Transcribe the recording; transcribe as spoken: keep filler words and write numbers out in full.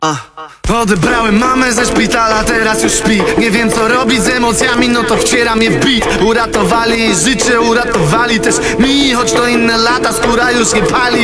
Odebrałem mamę ze szpitala, teraz już śpi. Nie wiem co robić z emocjami, no to wcieram je w beat. Uratowali jej życie, uratowali też mi. Choć to inne lata, skóra już nie pali.